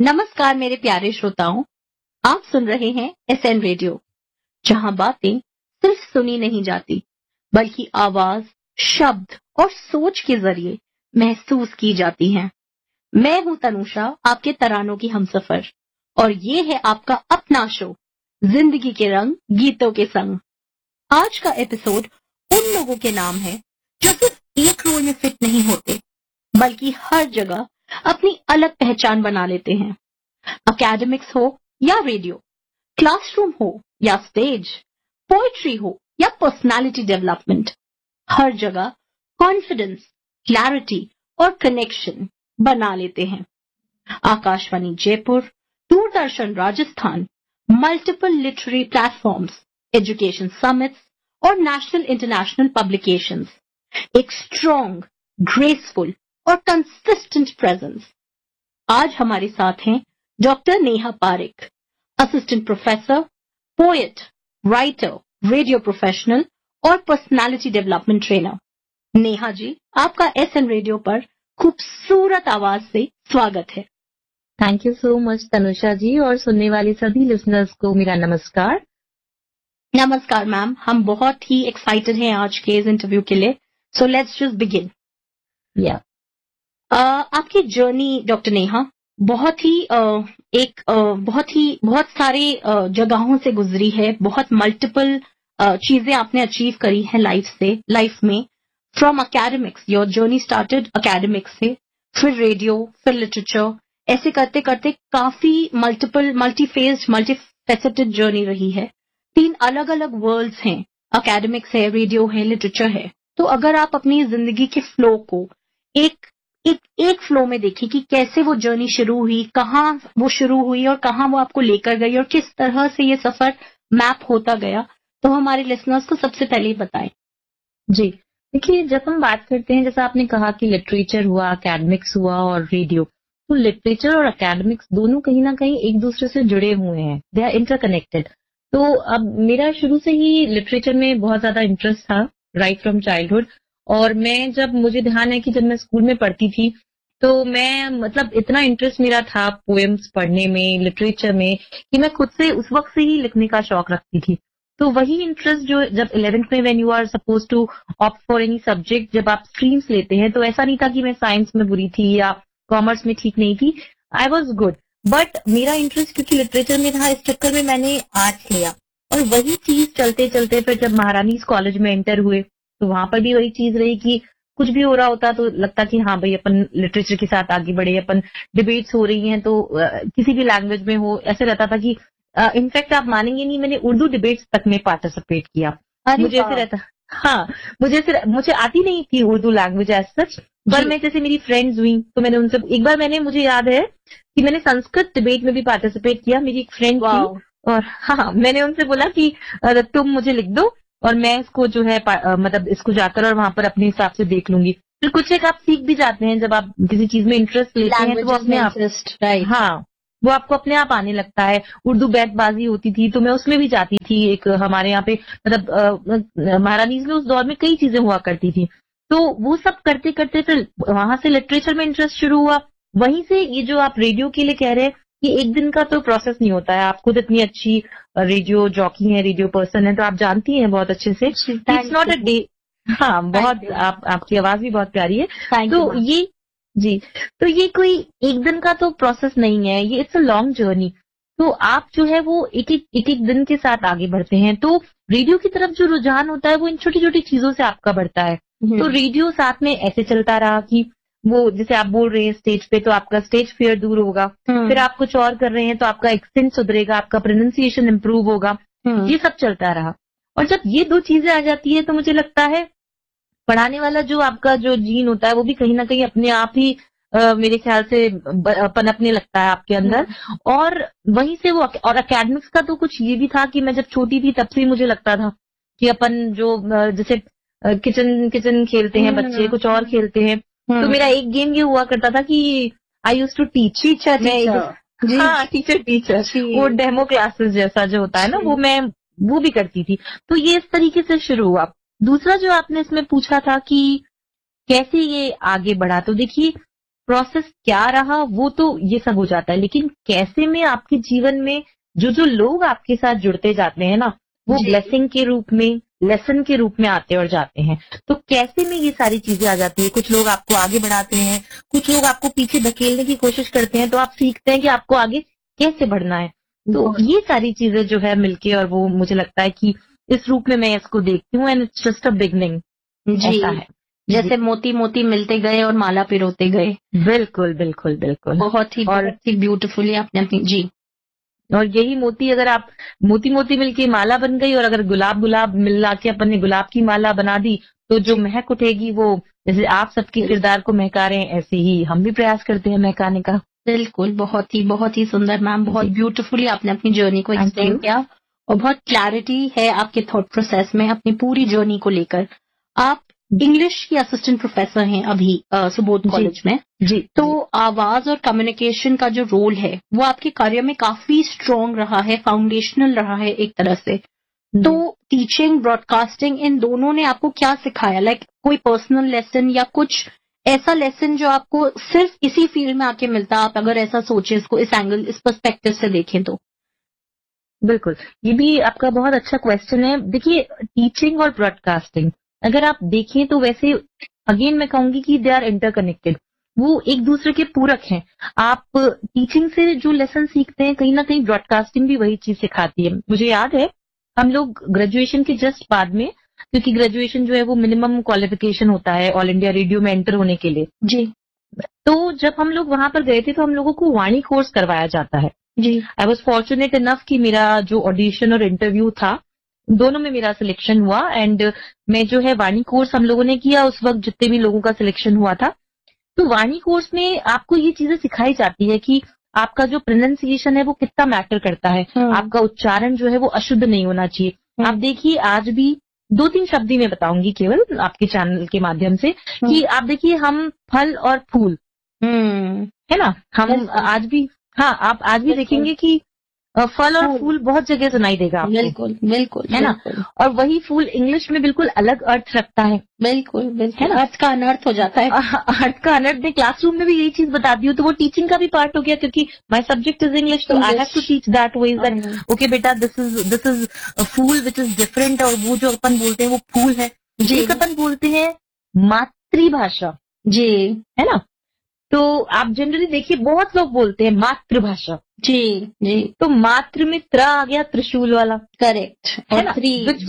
नमस्कार मेरे प्यारे श्रोताओं, आप सुन रहे हैं एसएन रेडियो, जहां बातें सिर्फ सुनी नहीं जाती, बल्कि आवाज, शब्द और सोच के जरिए महसूस की जाती हैं। मैं हूं तनुषा, आपके तरानों की हमसफर, और ये है आपका अपना शो, जिंदगी के रंग गीतों के संग। आज का एपिसोड उन लोगों के नाम है जो सिर्फ एक रोल में फिट नहीं होते, बल्कि हर जगह अपनी अलग पहचान बना लेते हैं। एकेडमिक्स हो या रेडियो, क्लासरूम हो या स्टेज, पोएट्री हो या पर्सनालिटी डेवलपमेंट, हर जगह कॉन्फिडेंस, क्लैरिटी और कनेक्शन बना लेते हैं। Akashvani Jaipur, Doordarshan Rajasthan, multiple literary platforms, education summits और नेशनल इंटरनेशनल पब्लिकेशंस, एक स्ट्रॉन्ग, ग्रेसफुल और कंसिस्टेंट प्रेजेंस। आज हमारे साथ हैं doctor Neha Pareek, assistant professor, poet, writer, radio professional और personality development trainer. Neha ji, आपका एसएन रेडियो पर खूबसूरत आवाज से स्वागत है। Thank you so much Tanusha जी, और सुनने वाले सभी लिसनर्स को मेरा नमस्कार। नमस्कार मैम, हम बहुत ही एक्साइटेड हैं आज के इस इंटरव्यू के लिए। So let's just begin. आपकी जर्नी डॉक्टर नेहा बहुत सारे जगहों से गुजरी है, बहुत मल्टीपल चीजें आपने अचीव करी हैं लाइफ में। From academics, your journey started academics से, फिर रेडियो, फिर लिटरेचर, ऐसे करते करते काफी मल्टीफेसेटेड जर्नी रही है। 3 अलग अलग वर्ल्ड्स हैं, एकेडमिक्स है, रेडियो है, लिटरेचर है। तो अगर आप अपनी जिंदगी के फ्लो को एक फ्लो में देखिए कि कैसे वो जर्नी शुरू हुई, कहाँ वो शुरू हुई और कहाँ वो आपको लेकर गई और किस तरह से ये सफर मैप होता गया, तो हमारे लिसनर्स को सबसे पहले बताएं। जी देखिए, जब हम बात करते हैं, जैसा आपने कहा कि लिटरेचर हुआ, एकेडमिक्स हुआ और रेडियो, तो लिटरेचर और एकेडमिक्स दोनों कहीं ना कहीं एक दूसरे से जुड़े हुए हैं, दे आर इंटरकनेक्टेड। तो अब मेरा शुरू से ही लिटरेचर में बहुत ज्यादा इंटरेस्ट था, राइट फ्रॉम चाइल्डहुड। और मुझे ध्यान है कि जब मैं स्कूल में पढ़ती थी तो मैं इतना इंटरेस्ट मेरा था पोएम्स पढ़ने में, लिटरेचर में, कि मैं खुद से उस वक्त से ही लिखने का शौक रखती थी। तो वही इंटरेस्ट जो जब 11th में when you are suppose to opt for any subject, जब आप स्ट्रीम्स लेते हैं, तो ऐसा नहीं था कि मैं साइंस में बुरी थी या कॉमर्स में ठीक नहीं थी। आई वॉज गुड, बट मेरा इंटरेस्ट क्योंकि लिटरेचर में था, इस चक्कर में मैंने आर्ट्स लिया। और वही चीज चलते चलते फिर जब महारानी कॉलेज में एंटर हुए तो वहां पर भी वही चीज रही कि कुछ भी हो रहा होता तो लगता कि हाँ भाई अपन लिटरेचर के साथ आगे बढ़े, अपन डिबेट्स हो रही हैं तो किसी भी लैंग्वेज में हो, ऐसे रहता था कि इनफैक्ट आप मानेंगे नहीं, मैंने उर्दू डिबेट्स तक में पार्टिसिपेट किया। मुझे ऐसे रहता, हाँ, मुझे आती नहीं थी उर्दू लैंग्वेज एज सच, पर मैं जैसे मेरी फ्रेंड्स हुई तो मैंने उनसे एक बार मुझे याद है कि मैंने संस्कृत डिबेट में भी पार्टिसिपेट किया। मेरी एक फ्रेंड थी और हाँ, मैंने उनसे बोला कि तुम मुझे लिख दो और मैं इसको जो है इसको जाकर और वहां पर अपने हिसाब से देख लूंगी। फिर कुछ एक आप सीख भी जाते हैं, जब आप किसी चीज में इंटरेस्ट लेते हैं तो वो अपने आप, हाँ, वो आपको अपने आप आने लगता है। उर्दू बैतबाजी होती थी तो मैं उसमें भी जाती थी। एक हमारे यहाँ पे महारानीज में उस दौर में कई चीजें हुआ करती थी, तो वो सब करते करते फिर वहां से लिटरेचर में इंटरेस्ट शुरू हुआ। वहीं से ये जो आप रेडियो के लिए कह रहे हैं कि एक दिन का तो प्रोसेस नहीं होता है। आप खुद इतनी अच्छी रेडियो जॉकी है, रेडियो पर्सन है, तो आप जानती हैं बहुत अच्छे से, इट्स नॉट अ डे। हाँ, बहुत आपकी आवाज भी बहुत प्यारी है। तो ये कोई एक दिन का तो प्रोसेस नहीं है, ये इट्स अ लॉन्ग जर्नी। तो आप जो है वो एक एक दिन के साथ आगे बढ़ते हैं। तो रेडियो की तरफ जो रुझान होता है वो इन छोटी छोटी चीजों से आपका बढ़ता है। तो रेडियो साथ में ऐसे चलता रहा कि वो जैसे आप बोल रहे हैं स्टेज पे, तो आपका स्टेज फियर दूर होगा। फिर आप कुछ और कर रहे हैं तो आपका एक्सेंट सुधरेगा, आपका प्रोनाउंसिएशन इंप्रूव होगा। ये सब चलता रहा। और जब ये 2 चीजें आ जाती है तो मुझे लगता है पढ़ाने वाला जो आपका जो जीन होता है वो भी कहीं ना कहीं अपने आप ही मेरे ख्याल से पनपने लगता है आपके अंदर। और वहीं से वो, और एकेडमिक्स का तो कुछ ये भी था कि मैं जब छोटी थी तब से मुझे लगता था कि अपन जो जैसे किचन खेलते हैं बच्चे, कुछ और खेलते हैं, तो मेरा एक गेम ये हुआ करता था कि आई यूज टू टीच टीचर। हाँ, टीचर, वो डेमो क्लासेस जैसा जो होता है ना, वो भी करती थी। तो ये इस तरीके से शुरू हुआ। दूसरा जो आपने इसमें पूछा था कि कैसे ये आगे बढ़ा, तो देखिए प्रोसेस क्या रहा वो तो ये सब हो जाता है, लेकिन कैसे में आपके जीवन में जो लोग आपके साथ जुड़ते जाते हैं ना, वो जी। ब्लेसिंग के रूप में, लेसन के रूप में आते और जाते हैं। तो कैसे में ये सारी चीजें आ जाती है, कुछ लोग आपको आगे बढ़ाते हैं, कुछ लोग आपको पीछे धकेलने की कोशिश करते हैं, तो आप सीखते हैं कि आपको आगे कैसे बढ़ना है। तो ये सारी चीजें जो है मिलके, और वो मुझे लगता है कि इस रूप में मैं इसको देखती हूँ, and it's just a beginning. जी, ऐसा है। जैसे मोती मोती मिलते गए और माला पिरोते गए। बिल्कुल बिल्कुल बिल्कुल। बहुत ही ब्यूटीफुली आपने अपनी जी। और यही मोती, अगर आप मोती मोती मिलके माला बन गई, और अगर गुलाब गुलाब मिला के अपन ने गुलाब की माला बना दी, तो जो महक उठेगी वो, जैसे आप सबके किरदार को महका रहे हैं, ऐसे ही हम भी प्रयास करते हैं महकाने का। बिल्कुल, बहुत ही सुंदर मैम, बहुत ब्यूटीफुली आपने अपनी जर्नी को एक्सप्लेन किया और बहुत क्लैरिटी है आपके थॉट प्रोसेस में अपनी पूरी जर्नी को लेकर। आप इंग्लिश की असिस्टेंट प्रोफेसर हैं अभी सुबोध कॉलेज में। जी। तो आवाज और कम्युनिकेशन का जो रोल है वो आपके कार्य में काफी स्ट्रॉन्ग रहा है, फाउंडेशनल रहा है एक तरह से। तो टीचिंग, ब्रॉडकास्टिंग, इन दोनों ने आपको क्या सिखाया? लाइक कोई पर्सनल लेसन या कुछ ऐसा लेसन जो आपको सिर्फ इसी फील्ड में आके मिलता, आप अगर ऐसा सोचे इसको, इस एंगल, इस पर्सपेक्टिव से देखें तो? बिल्कुल, ये भी आपका बहुत अच्छा क्वेश्चन है। देखिए, टीचिंग और ब्रॉडकास्टिंग अगर आप देखें तो वैसे अगेन मैं कहूंगी कि दे आर इंटरकनेक्टेड, वो एक दूसरे के पूरक हैं। आप टीचिंग से जो लेसन सीखते हैं, कहीं ना कहीं ब्रॉडकास्टिंग भी वही चीज सिखाती है। मुझे याद है हम लोग ग्रेजुएशन के जस्ट बाद में, क्योंकि ग्रेजुएशन जो है वो मिनिमम क्वालिफिकेशन होता है ऑल इंडिया रेडियो में एंटर होने के लिए। जी। तो जब हम लोग वहां पर गए थे तो हम लोगों को वाणी कोर्स करवाया जाता है। जी। आई वॉज फॉर्चुनेट इनफ कि मेरा जो ऑडिशन और इंटरव्यू था, दोनों में मेरा सिलेक्शन हुआ, एंड मैं जो है वाणी कोर्स हम लोगों ने किया। उस वक्त जितने भी लोगों का सिलेक्शन हुआ था, तो वाणी कोर्स में आपको ये चीजें सिखाई जाती है कि आपका जो प्रोनाउंसिएशन है वो कितना मैटर करता है, आपका उच्चारण जो है वो अशुद्ध नहीं होना चाहिए। आप देखिए, आज भी 2-3 शब्द ही मैं बताऊंगी केवल आपके चैनल के माध्यम से, कि आप देखिए, हम फल और फूल, है ना, हम आज भी, हाँ, आप आज भी देखेंगे कि फल और फूल बहुत जगह सुनाई देगा आपको। बिल्कुल बिल्कुल, है ना। और वही फूल इंग्लिश में बिल्कुल अलग अर्थ रखता है। बिल्कुल बिल्कुल, है ना, अर्थ का अनर्थ हो जाता है। अर्थ का अनर्थ। मैं क्लासरूम में भी यही चीज बताती हूँ, तो वो टीचिंग का भी पार्ट हो गया, क्योंकि माय सब्जेक्ट इज इंग्लिश, तो I have to teach that way, that okay बेटा, this is a fool which is different, और वो जो अपन बोलते हैं वो फूल है। एक अपन बोलते हैं मातृभाषा, जी, है ना। तो आप जनरली देखिए, बहुत लोग बोलते हैं मातृभाषा। जी जी। तो मातृ में त्र आ गया, त्रिशूल वाला, करेक्ट, है ना,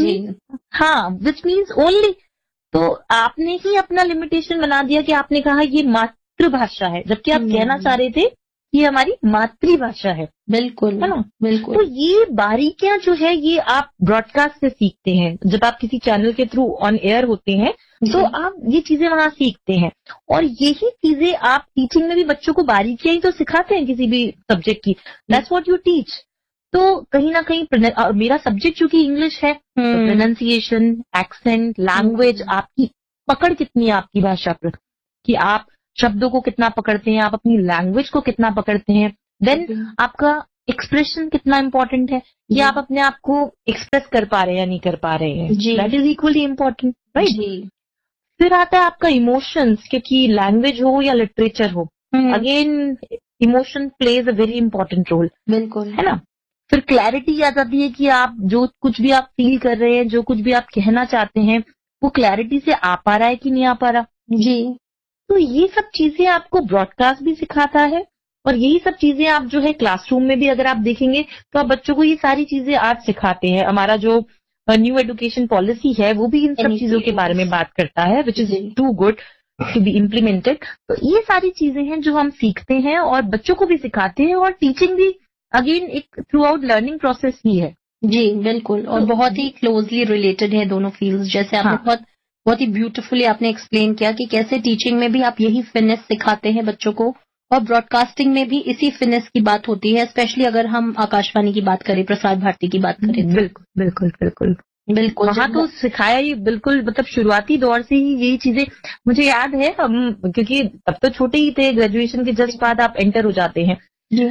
हाँ, विच मीन्स ओनली। तो आपने ही अपना लिमिटेशन बना दिया कि आपने कहा ये मातृभाषा है, जबकि आप कहना चाह रहे थे ये हमारी मातृभाषा है। बिल्कुल, है ना। बिल्कुल। तो ये बारीकियां जो है ये आप ब्रॉडकास्ट से सीखते हैं। जब आप किसी चैनल के थ्रू ऑन एयर होते हैं तो आप ये चीजें वहां सीखते हैं, और यही चीजें आप टीचिंग में भी बच्चों को बारीकियां ही तो सिखाते हैं किसी भी सब्जेक्ट की। That's what you teach. तो कहीं ना कहीं मेरा सब्जेक्ट चूंकि इंग्लिश है, तो प्रोनाउंसिएशन, एक्सेंट, लैंग्वेज, आपकी पकड़ कितनी है आपकी भाषा पर, कि आप शब्दों को कितना पकड़ते हैं, आप अपनी लैंग्वेज को कितना पकड़ते हैं। देन आपका एक्सप्रेशन कितना इम्पोर्टेंट है, कि आप अपने आप को एक्सप्रेस कर पा रहे हैं या नहीं कर पा रहे हैं। That is equally important, right. फिर आता है आपका इमोशंस, क्योंकि लैंग्वेज हो या लिटरेचर हो, again emotion plays a very important role. बिल्कुल, है ना। फिर क्लैरिटी आ जाती है कि आप जो कुछ भी आप फील कर रहे हैं, जो कुछ भी आप कहना चाहते हैं, वो क्लैरिटी से आ पा रहा है कि नहीं आ पा रहा। जी। तो ये सब चीजें आपको ब्रॉडकास्ट भी सिखाता है, और यही सब चीजें आप जो है क्लासरूम में भी अगर आप देखेंगे तो आप बच्चों को ये सारी चीजें आज सिखाते हैं। हमारा जो न्यू एजुकेशन पॉलिसी है वो भी इन सब चीजों के बारे में बात करता है, which is to good to be implemented. तो ये सारी चीजें हैं जो हम सीखते हैं और बच्चों को भी सिखाते हैं, और टीचिंग भी अगेन एक थ्रू आउट लर्निंग प्रोसेस ही है। जी बिल्कुल, और बहुत ही क्लोजली रिलेटेड है दोनों फील्ड्स। जैसे आपने बहुत ही ब्यूटीफुली आपने एक्सप्लेन किया कि कैसे टीचिंग में भी आप यही फिनिश सिखाते हैं बच्चों को, और ब्रॉडकास्टिंग में भी इसी फिनिश की बात होती है, स्पेशली अगर हम आकाशवाणी की बात करें, प्रसार भारती की बात करें। बिल्कुल बिल्कुल बिल्कुल बिल्कुल, वहां तो सिखाया ही, बिल्कुल, मतलब शुरुआती दौर से ही यही चीजें मुझे याद है। हम क्योंकि तब तो छोटे ही थे, ग्रेजुएशन के जस्ट बाद आप एंटर हो जाते हैं,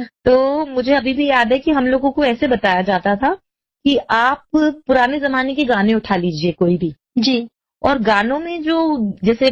तो मुझे अभी भी याद है कि हम लोगों को ऐसे बताया जाता था कि आप पुराने जमाने के गाने उठा लीजिए कोई भी जी, और गानों में जो जैसे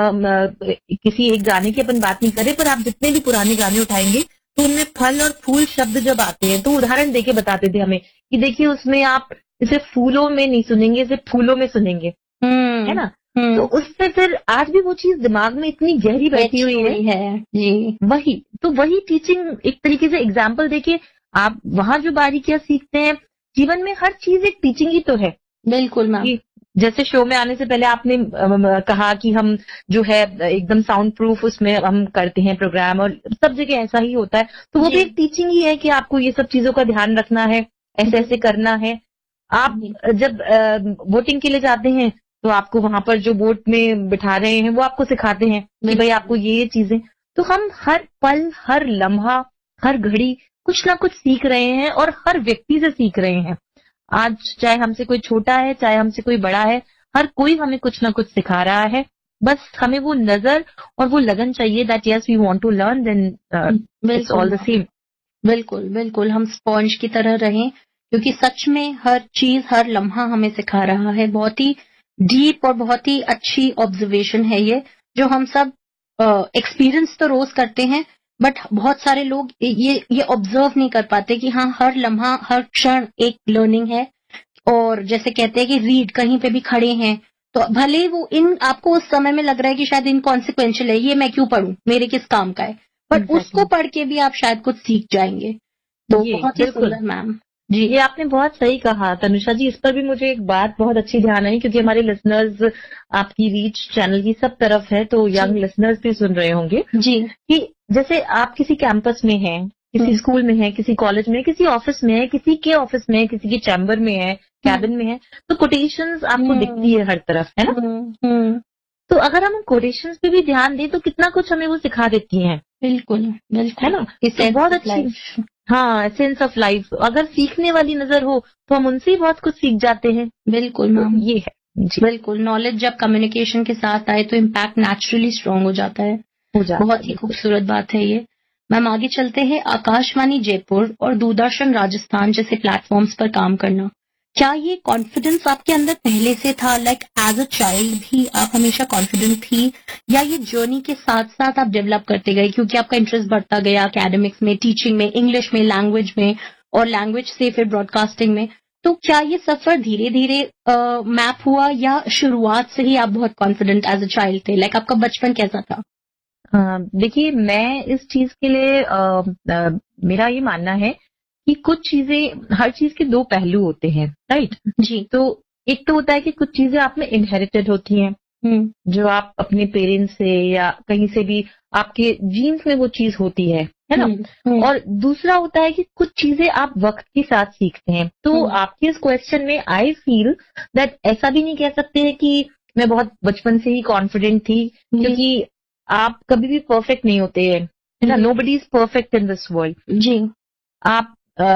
किसी एक गाने की अपन बात नहीं करें, पर आप जितने भी पुराने गाने उठाएंगे तो उनमें फल और फूल शब्द जब आते हैं तो उदाहरण देके बताते थे हमें कि देखिए उसमें आप इसे फूलों में नहीं सुनेंगे, इसे फूलों में सुनेंगे, है ना। तो उससे फिर आज भी वो चीज दिमाग में इतनी गहरी बैठी हुई है जी। वही टीचिंग एक तरीके से एग्जाम्पल देखिए, आप वहां जो बारीकियां सीखते हैं, जीवन में हर चीज एक टीचिंग ही तो है। बिल्कुल मैम। जैसे शो में आने से पहले आपने कहा कि हम जो है एकदम साउंड प्रूफ उसमें हम करते हैं प्रोग्राम, और सब जगह ऐसा ही होता है, तो वो भी एक टीचिंग ही है कि आपको ये सब चीजों का ध्यान रखना है, ऐसे ऐसे करना है। आप जब वोटिंग के लिए जाते हैं तो आपको वहां पर जो वोट में बिठा रहे हैं वो आपको सिखाते हैं कि भाई आपको ये चीजें, तो हम हर पल, हर लम्हा, हर घड़ी कुछ ना कुछ सीख रहे हैं और हर व्यक्ति से सीख रहे हैं। आज चाहे हमसे कोई छोटा है, चाहे हमसे कोई बड़ा है, हर कोई हमें कुछ ना कुछ सिखा रहा है। बस हमें वो नजर और वो लगन चाहिए that yes we want to learn, then it's all the same. बिल्कुल बिल्कुल, हम स्पॉन्ज की तरह रहें, क्योंकि सच में हर चीज, हर लम्हा हमें सिखा रहा है। बहुत ही डीप और बहुत ही अच्छी ऑब्जर्वेशन है ये, जो हम सब एक्सपीरियंस तो रोज करते हैं, बट बहुत सारे लोग ये ऑब्जर्व नहीं कर पाते कि हाँ, हर लम्हा, हर क्षण एक लर्निंग है। और जैसे कहते हैं कि रीड, कहीं पे भी खड़े हैं तो भले वो इन आपको उस समय में लग रहा है कि शायद इनकॉन्सिक्वेंशियल है, ये मैं क्यों पढ़ूं, मेरे किस काम का है, बट उसको पढ़ के भी आप शायद कुछ सीख जाएंगे। तो बहुत ही सुंदर मैम जी, ये आपने बहुत सही कहा तनुषा जी। इस पर भी मुझे एक बात बहुत अच्छी ध्यान आई, क्योंकि हमारे लिसनर्स, आपकी रीच चैनल की सब तरफ है, तो यंग लिसनर्स भी सुन रहे होंगे जी, कि जैसे आप किसी कैंपस में हैं, किसी स्कूल में है, किसी कॉलेज में है, किसी ऑफिस में है, किसी के ऑफिस में है, किसी की चैम्बर में है, कैबिन में है, तो कोटेशंस आपको दिखती है हर तरफ, है ना। तो अगर हम कोटेशंस पे भी ध्यान दें तो कितना कुछ हमें वो सिखा देती हैं। बिल्कुल बिल्कुल, है ना, तो बहुत अच्छी, हाँ, सेंस ऑफ लाइफ। अगर सीखने वाली नजर हो तो हम उनसे ही बहुत कुछ सीख जाते हैं। बिल्कुल मैम, ये है जी। बिल्कुल, नॉलेज जब कम्युनिकेशन के साथ आए तो इम्पैक्ट नेचुरली स्ट्रांग हो जाता है। बहुत ही खूबसूरत बात है ये। मैम आगे चलते हैं। आकाशवाणी जयपुर और दूरदर्शन राजस्थान जैसे प्लेटफॉर्म्स पर काम करना, क्या ये कॉन्फिडेंस आपके अंदर पहले से था? लाइक एज अ चाइल्ड भी आप हमेशा कॉन्फिडेंट थी, या ये जर्नी के साथ साथ आप डेवलप करते गए क्योंकि आपका इंटरेस्ट बढ़ता गया एकेडमिक्स में, टीचिंग में, इंग्लिश में, लैंग्वेज में, और लैंग्वेज से फिर ब्रॉडकास्टिंग में? तो क्या ये सफर धीरे धीरे मैप हुआ, या शुरुआत से ही आप बहुत कॉन्फिडेंट एज अ चाइल्ड थे? लाइक आपका बचपन कैसा था? देखिए, मैं इस चीज के लिए मेरा ये मानना है कि कुछ चीजें, हर चीज के दो पहलू होते हैं, राइट जी। तो एक तो होता है कि कुछ चीजें आप में इनहेरिटेड होती हैं, जो आप अपने पेरेंट्स से या कहीं से भी आपके जीन्स में वो चीज होती है ना। और दूसरा होता है कि कुछ चीजें आप वक्त के साथ सीखते हैं। तो आपके इस क्वेश्चन में आई फील दैट ऐसा भी नहीं कह सकते हैं कि मैं बहुत बचपन से ही कॉन्फिडेंट थी, क्योंकि आप कभी भी परफेक्ट नहीं होते हैं, है ना। Nobody is perfect in this world जी। आप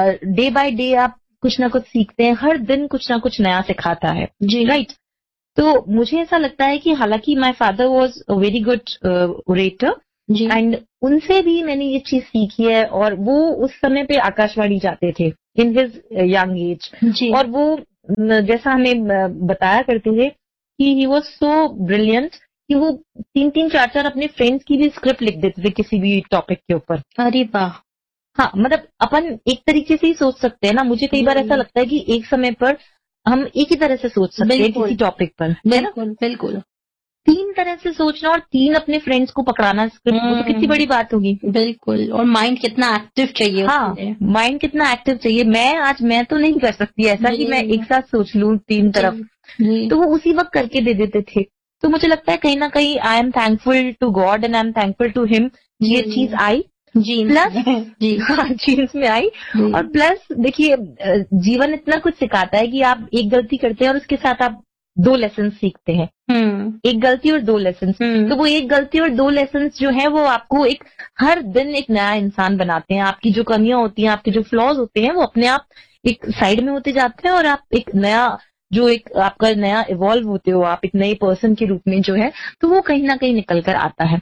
डे बाय डे आप कुछ ना कुछ सीखते हैं, हर दिन कुछ ना कुछ नया सिखाता है जी, राइट। तो मुझे ऐसा लगता है कि हालांकि my father was a very good orator and उनसे भी मैंने ये चीज सीखी है, और वो उस समय पे आकाशवाणी जाते थे इन हिज यंग एज, और वो जैसा हमें बताया करते थे कि ही वाज सो ब्रिलियंट कि वो 3-3, 4-4 अपने फ्रेंड्स की भी स्क्रिप्ट लिख देते थे किसी भी टॉपिक के ऊपर। अरे वाह। हाँ, मतलब अपन एक तरीके से ही सोच सकते हैं ना। मुझे कई बार ऐसा लगता है कि एक समय पर हम एक ही तरह से सोच सकते हैं किसी टॉपिक पर, बिल्कुल बिल्कुल। 3 तरह से सोचना और 3 अपने फ्रेंड्स को पकड़ाना स्क्रिप्ट, वो तो कितनी बड़ी बात होगी। बिल्कुल, और माइंड कितना एक्टिव चाहिए। हाँ, माइंड कितना एक्टिव चाहिए। मैं तो नहीं कर सकती ऐसा कि मैं एक साथ सोच लूं 3 तरफ, तो वो उसी वक्त करके दे देते थे। तो मुझे लगता है कहीं ना कहीं I am thankful to God and I am thankful to him, ये चीज आई प्लस जीन्स में आई। और प्लस देखिए, जीवन इतना कुछ सिखाता है कि आप एक गलती करते हैं और उसके साथ आप 2 लेसन सीखते हैं। एक गलती और 2 लेसन, तो वो एक गलती और 2 लेसन जो है वो आपको एक हर दिन एक नया इंसान बनाते हैं। आपकी जो कमियां होती हैं, आपके जो फ्लॉज होते हैं, वो अपने आप एक साइड में होते जाते हैं और आप एक नया, जो एक आपका नया इवॉल्व होते हो, आप एक नए पर्सन के रूप में जो है, तो वो कहीं ना कहीं निकल कर आता है।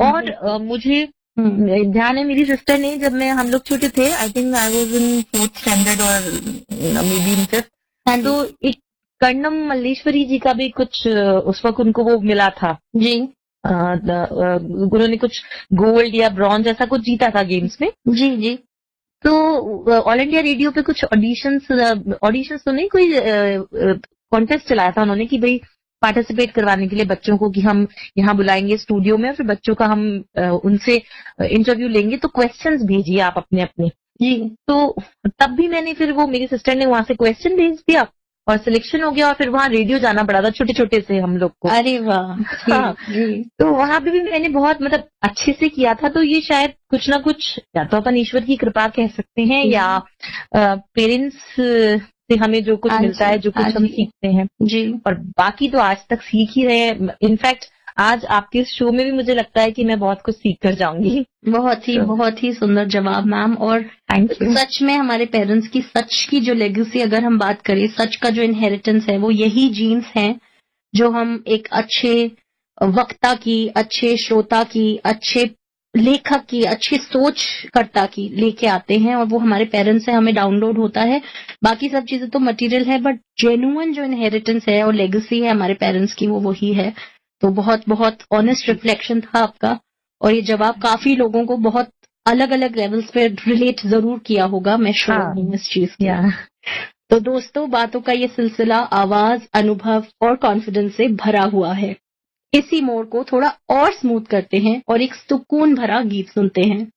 और मुझे ध्यान है, मेरी सिस्टर ने, जब हम लोग छोटे थे, I think I was in 4th standard और मे बी इन 5th, तो एक कर्णम मल्लेश्वरी जी का भी कुछ उस वक्त उनको वो मिला था, जी उन्होंने कुछ गोल्ड या ब्रॉन्ज ऐसा कुछ जीता था गेम्स में। जी जी तो ऑल इंडिया रेडियो पे कुछ ऑडिशंस तो नहीं, कोई कॉन्टेस्ट चलाया था उन्होंने कि भाई पार्टिसिपेट करवाने के लिए बच्चों को, कि हम यहाँ बुलाएंगे स्टूडियो में, फिर बच्चों का हम उनसे इंटरव्यू लेंगे, तो क्वेश्चंस भेजिए आप अपने अपने। जी तो तब भी मैंने, फिर वो मेरी सिस्टर ने वहां से क्वेश्चन भेज दिया और सिलेक्शन हो गया, और फिर वहां रेडियो जाना पड़ा था छोटे छोटे से हम लोग को। अरे वाह हाँ, जी तो वहां पे भी मैंने बहुत मतलब अच्छे से किया था। तो ये शायद कुछ ना कुछ, या तो अपन ईश्वर की कृपा कह सकते हैं, या पेरेंट्स से हमें जो कुछ हाँ मिलता जी, है, जो हाँ कुछ हम जी, सीखते हैं, जी और बाकी तो आज तक सीख ही रहे हैं। इनफैक्ट आज आपके इस शो में भी मुझे लगता है कि मैं बहुत कुछ सीख कर जाऊंगी। बहुत ही सुंदर जवाब मैम। और थैंक यू। सच में हमारे पेरेंट्स की सच की जो लेगेसी अगर हम बात करें, सच का जो इनहेरिटेंस है वो यही जीन्स हैं जो हम एक अच्छे वक्ता की, अच्छे श्रोता की, अच्छे लेखक की, अच्छी सोचकर्ता की लेके आते हैं, और वो हमारे पेरेंट्स से हमें डाउनलोड होता है। बाकी सब चीजें तो मटेरियल है, बट जेन्युइन जो इनहेरिटेंस है और लेगेसी है हमारे पेरेंट्स की, वो वही है। तो बहुत बहुत ऑनेस्ट रिफ्लेक्शन था आपका, और ये जवाब काफी लोगों को बहुत अलग अलग लेवल्स पे रिलेट जरूर किया होगा, मैं श्योर हूँ इस चीज की। तो दोस्तों, बातों का ये सिलसिला आवाज, अनुभव और कॉन्फिडेंस से भरा हुआ है। इसी मोड़ को थोड़ा और स्मूथ करते हैं और एक सुकून भरा गीत सुनते हैं।